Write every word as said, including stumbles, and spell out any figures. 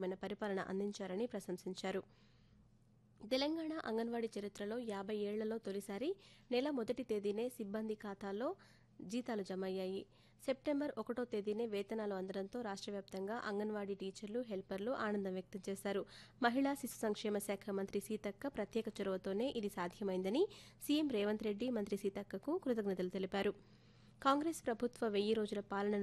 సమర్థవంతమైన పరిపాలన అందించారని ప్రశంసించారు. తెలంగాణ అంగన్వాడీ చరిత్రలో యాభై ఏళ్లలో తొలిసారి నెల మొదటి తేదీనే సిబ్బంది ఖాతాల్లో జీతాలు జమయ్యాయి. సెప్టెంబర్ ఒకటో తేదీనే వేతనాలు అందడంతో రాష్ట్ర వ్యాప్తంగా అంగన్వాడీ టీచర్లు, హెల్పర్లు ఆనందం వ్యక్తం చేశారు. మహిళా శిశు సంక్షేమ శాఖ మంత్రి సీతక్క ప్రత్యేక చొరవతోనే ఇది సాధ్యమైందని సీఎం రేవంత్ రెడ్డి మంత్రి సీతక్కకు కృతజ్ఞతలు తెలిపారు. కాంగ్రెస్ ప్రభుత్వ వెయ్యి రోజుల పాలనను